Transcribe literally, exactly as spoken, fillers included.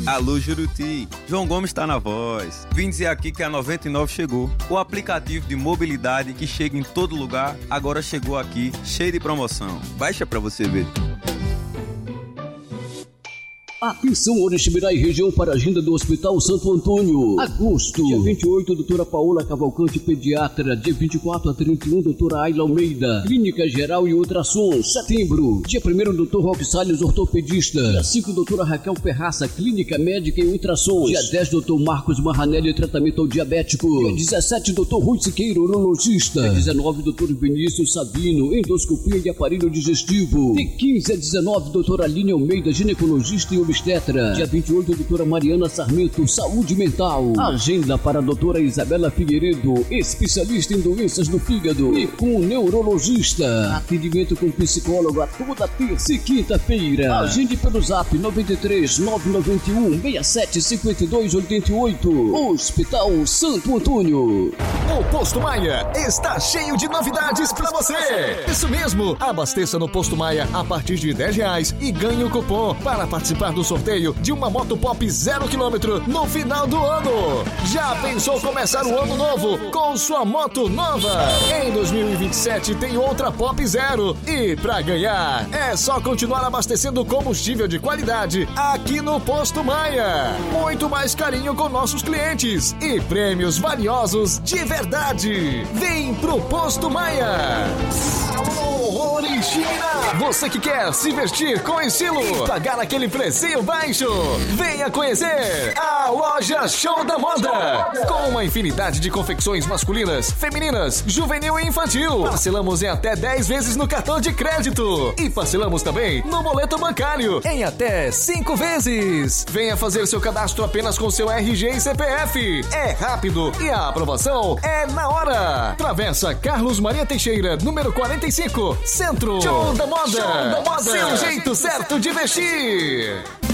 Alô, Juruti. João Gomes tá na voz. Vim dizer aqui que a noventa e nove chegou. O aplicativo de mobilidade que chega em todo lugar, agora chegou aqui, cheio de promoção. Baixa pra você ver. Atenção, Oriximiná e região para a agenda do Hospital Santo Antônio. Agosto, dia vinte e oito, doutora Paola Cavalcante, pediatra. Dia vinte e quatro a trinta e um, doutora Ayla Almeida, clínica geral e ultrassom. Setembro, dia primeiro, doutor Roque Salles, ortopedista. Dia cinco, doutora Raquel Ferraça, clínica médica e ultrassom. Dia dez, doutor Marcos Marranelli, tratamento ao diabético. Dia dezessete, doutor Rui Siqueira, urologista. Dia dezenove, doutor Vinícius Sabino, endoscopia e aparelho digestivo. Dia quinze a dezenove, doutora Aline Almeida, ginecologista e obstetra. Dia vinte e oito, doutora Mariana Sarmento, saúde mental. Agenda para a doutora Isabela Figueiredo, especialista em doenças do fígado e com neurologista. Atendimento com psicólogo a toda terça e quinta-feira. Agende pelo zap nove três nove nove um seis sete cinco dois oito oito. Hospital Santo Antônio. O Posto Maia está cheio de novidades para você. Isso mesmo, abasteça no Posto Maia a partir de dez reais e ganhe o cupom para participar do sorteio de uma moto pop zero quilômetro no final do ano. Já pensou começar o ano novo com sua moto nova? Em dois mil e vinte e sete tem outra pop zero e para ganhar é só continuar abastecendo combustível de qualidade aqui no Posto Maia. Muito mais carinho com nossos clientes e prêmios valiosos de verdade. Vem pro Posto Maia. Oriximiná, você que quer se vestir com estilo e pagar aquele precinho baixo, venha conhecer a Loja Show da Moda, com uma infinidade de confecções masculinas, femininas, juvenil e infantil. Parcelamos em até dez vezes no cartão de crédito e parcelamos também no boleto bancário em até cinco vezes. Venha fazer seu cadastro apenas com seu R G e C P F. É rápido e a aprovação é na hora. Travessa Carlos Maria Teixeira, número quarenta e cinco, Centro. Show da Moda, Show da Moda. Seu jeito certo de vestir.